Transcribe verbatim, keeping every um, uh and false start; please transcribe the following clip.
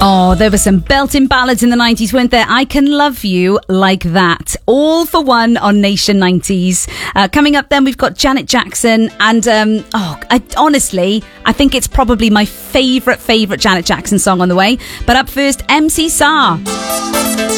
Oh, there were some belting ballads in the nineties, weren't there? I Can Love You Like That. All for one on Nation nineties. Uh, coming up then, we've got Janet Jackson. And, um, oh, I, honestly, I think it's probably my favourite, favourite Janet Jackson song on the way. But up first, M C Sar.